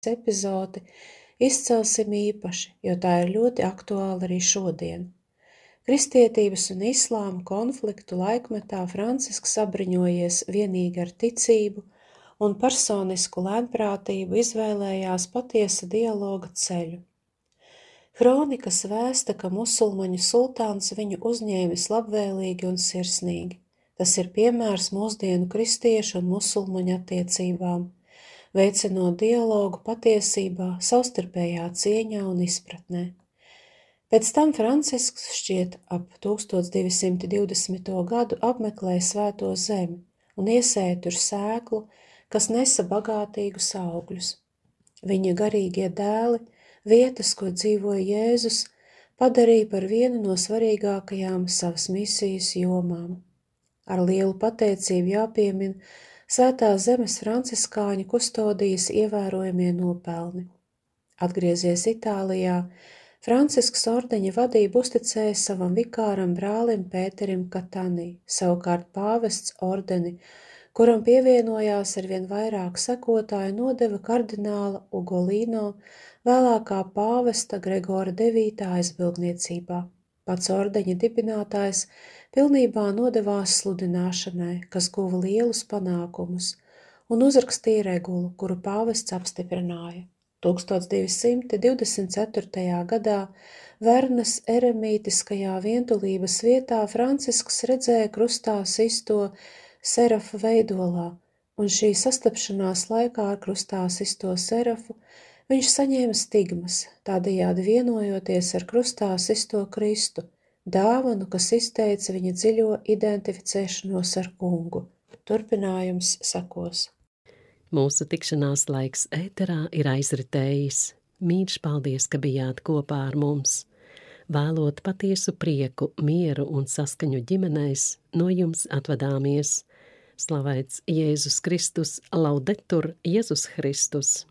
epizodi izcelsim īpaši, jo tā ir ļoti aktuāla arī šodien. Kristietības un islāma konfliktu laikmetā Francisks apbruņojies vienīgi ar ticību un personisku lēnprātību izvēlējās patiesa dialoga ceļu. Kronikas vēsta, ka musulmaņu sultāns viņu uzņēmis labvēlīgi un sirsnīgi. Tas ir piemērs mūsdienu kristiešu un musulmaņu attiecībām, veicinot dialogu patiesībā, savstarpējā cieņā un izpratnē. Pēc tam Francisks šķiet ap 1220. gadu apmeklēja Svēto zemi un iesēja tur sēklu, kas nesa bagātīgus augļus. Viņa garīgie dēli, vietas, kur dzīvoja Jēzus, padarīja par vienu no svarīgākajām savas misijas jomām. Ar lielu pateicību jāpiemin Svētās zemes franciskāņu kustodijas ievērojamie nopelni. Atgriezies Itālijā, Francisks ordeņa vadību uzticēja savam vikāram brālim Pēterim Katanī, savukārt pāvests ordeni, kuram pievienojās arvien vairāk sekotāju, nodeva kardināla Ugolino, vēlākā pāvesta Gregora IX aizbildniecībā. Pats ordeņa dibinātājs pilnībā nodevās sludināšanai, kas guva lielus panākumus, un uzrakstīja regulu, kuru pāvests apstiprināja. 1224. gadā Vernas eremītiskajā vientulības vietā Francisks redzēja krustā sisto serafu veidolā, un šī sastapšanās laikā ar krustā sisto serafu viņš saņēma stigmas, tādējādi vienojoties ar krustā sisto Kristu, dāvanu, kas izteica viņa dziļo identificēšanos ar kungu. Turpinājums sekos. Mūsu tikšanās laiks ēterā ir aizritējis. Mīļš paldies, ka bijāt kopā ar mums. Vēlot patiesu prieku, mieru un saskaņu ģimenēs, no jums atvadāmies. Slavēts Jēzus Kristus, laudetur Jēzus Kristus!